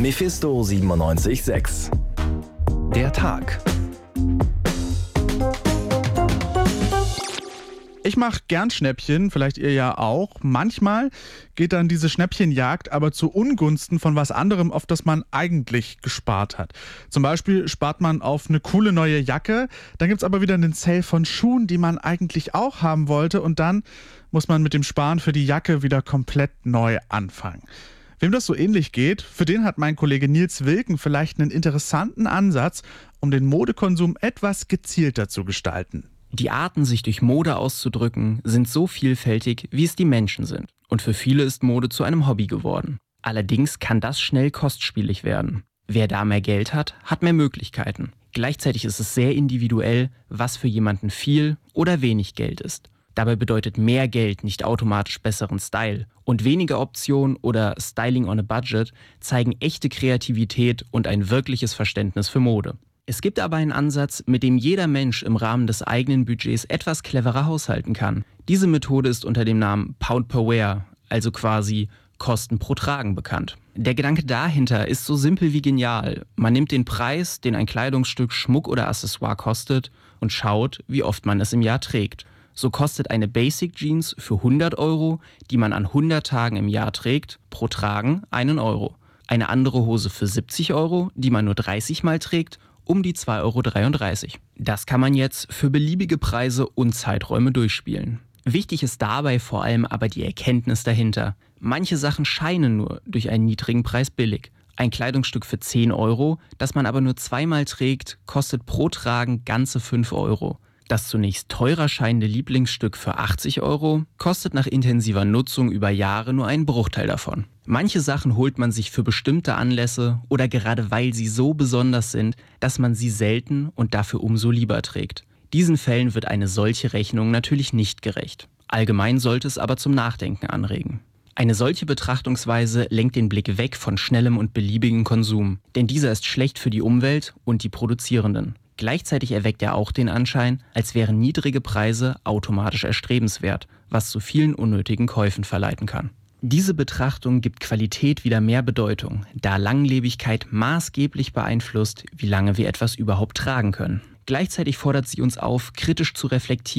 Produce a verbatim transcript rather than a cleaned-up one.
Mephisto siebenundneunzig Komma sechs. Der Tag. Ich mache gern Schnäppchen, vielleicht ihr ja auch. Manchmal geht dann diese Schnäppchenjagd aber zu Ungunsten von was anderem, auf das man eigentlich gespart hat. Zum Beispiel spart man auf eine coole neue Jacke, dann gibt's aber wieder einen Sale von Schuhen, die man eigentlich auch haben wollte, und dann muss man mit dem Sparen für die Jacke wieder komplett neu anfangen. Wem das so ähnlich geht, für den hat mein Kollege Nils Wilken vielleicht einen interessanten Ansatz, um den Modekonsum etwas gezielter zu gestalten. Die Arten, sich durch Mode auszudrücken, sind so vielfältig, wie es die Menschen sind. Und für viele ist Mode zu einem Hobby geworden. Allerdings kann das schnell kostspielig werden. Wer da mehr Geld hat, hat mehr Möglichkeiten. Gleichzeitig ist es sehr individuell, was für jemanden viel oder wenig Geld ist. Dabei bedeutet mehr Geld nicht automatisch besseren Style. Und weniger Optionen oder Styling on a Budget zeigen echte Kreativität und ein wirkliches Verständnis für Mode. Es gibt aber einen Ansatz, mit dem jeder Mensch im Rahmen des eigenen Budgets etwas cleverer haushalten kann. Diese Methode ist unter dem Namen Pound per Wear, also quasi Kosten pro Tragen, bekannt. Der Gedanke dahinter ist so simpel wie genial. Man nimmt den Preis, den ein Kleidungsstück, Schmuck oder Accessoire kostet, und schaut, wie oft man es im Jahr trägt. So kostet eine Basic Jeans für hundert Euro, die man an hundert Tagen im Jahr trägt, pro Tragen einen Euro. Eine andere Hose für siebzig Euro, die man nur dreißig Mal trägt, um die zwei Euro dreiunddreißig. Das kann man jetzt für beliebige Preise und Zeiträume durchspielen. Wichtig ist dabei vor allem aber die Erkenntnis dahinter. Manche Sachen scheinen nur durch einen niedrigen Preis billig. Ein Kleidungsstück für zehn Euro, das man aber nur zweimal trägt, kostet pro Tragen ganze fünf Euro. Das zunächst teurer scheinende Lieblingsstück für achtzig Euro kostet nach intensiver Nutzung über Jahre nur einen Bruchteil davon. Manche Sachen holt man sich für bestimmte Anlässe oder gerade weil sie so besonders sind, dass man sie selten und dafür umso lieber trägt. Diesen Fällen wird eine solche Rechnung natürlich nicht gerecht. Allgemein sollte es aber zum Nachdenken anregen. Eine solche Betrachtungsweise lenkt den Blick weg von schnellem und beliebigem Konsum, denn dieser ist schlecht für die Umwelt und die Produzierenden. Gleichzeitig erweckt er auch den Anschein, als wären niedrige Preise automatisch erstrebenswert, was zu vielen unnötigen Käufen verleiten kann. Diese Betrachtung gibt Qualität wieder mehr Bedeutung, da Langlebigkeit maßgeblich beeinflusst, wie lange wir etwas überhaupt tragen können. Gleichzeitig fordert sie uns auf, kritisch zu reflektieren,